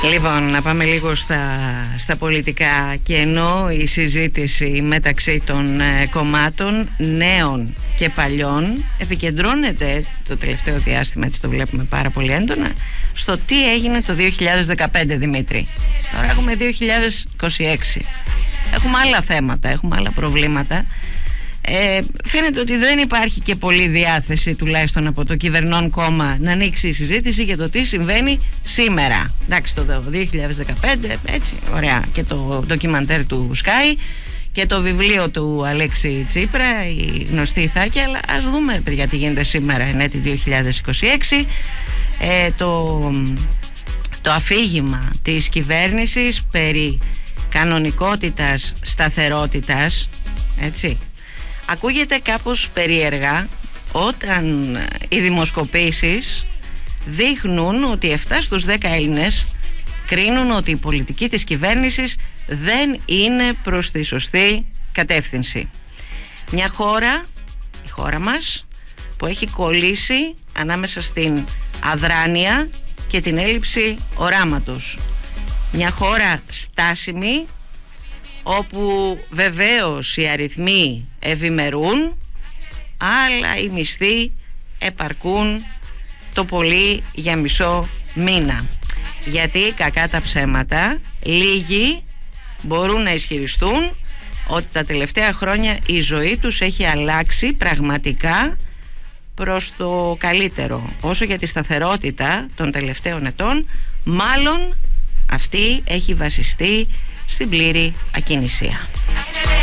Λοιπόν, να πάμε λίγο στα πολιτικά. Και ενώ η συζήτηση μεταξύ των κομμάτων νέων και παλιών επικεντρώνεται το τελευταίο διάστημα, έτσι το βλέπουμε πάρα πολύ έντονα, στο τι έγινε το 2015, Δημήτρη. Τώρα έχουμε 2026. Έχουμε άλλα θέματα, έχουμε άλλα προβλήματα. Φαίνεται ότι δεν υπάρχει και πολλή διάθεση, τουλάχιστον από το κυβερνών κόμμα, να ανοίξει η συζήτηση για το τι συμβαίνει σήμερα. Εντάξει, το 2015, έτσι, ωραία, και το ντοκιμαντέρ του Sky και το βιβλίο του Αλέξη Τσίπρα, η γνωστή Ιθάκη, αλλά ας δούμε, παιδιά, τι γίνεται σήμερα, εν έτη 2026. Το αφήγημα της κυβέρνησης περί κανονικότητας, σταθερότητας, έτσι, ακούγεται κάπως περίεργα όταν οι δημοσκοπήσεις δείχνουν ότι 7 στους 10 Έλληνες κρίνουν ότι η πολιτική της κυβέρνησης δεν είναι προς τη σωστή κατεύθυνση. Μια χώρα, η χώρα μας, που έχει κολλήσει ανάμεσα στην αδράνεια και την έλλειψη οράματος. Μια χώρα στάσιμη, όπου βεβαίως οι αριθμοί ευημερούν, αλλά οι μισθοί επαρκούν το πολύ για μισό μήνα. Γιατί, κακά τα ψέματα, λίγοι μπορούν να ισχυριστούν ότι τα τελευταία χρόνια η ζωή τους έχει αλλάξει πραγματικά προς το καλύτερο. Όσο για τη σταθερότητα των τελευταίων ετών, μάλλον αυτή έχει βασιστεί στην πλήρη ακινησία.